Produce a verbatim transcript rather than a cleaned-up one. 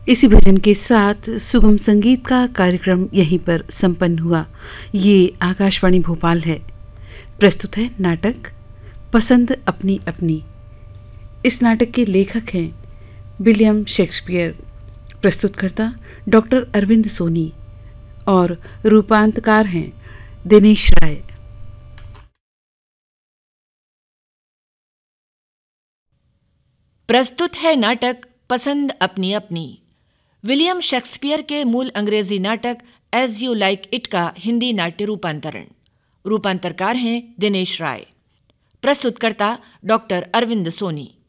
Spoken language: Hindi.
इसी भजन के साथ सुगम संगीत का कार्यक्रम यहीं पर संपन्न हुआ। ये आकाशवाणी भोपाल है। प्रस्तुत है नाटक पसंद अपनी अपनी। इस नाटक के लेखक हैं William Shakespeare, प्रस्तुतकर्ता doctor Arvind Soni और रूपांतकार हैं दिनेश राय। प्रस्तुत है नाटक पसंद अपनी अपनी। विलियम शेक्सपियर के मूल अंग्रेजी नाटक एज यू लाइक इट का हिंदी नाट्य रूपांतरण। रूपांतरकार हैं दिनेश राय। प्रस्तुतकर्ता डॉक्टर अरविंद सोनी।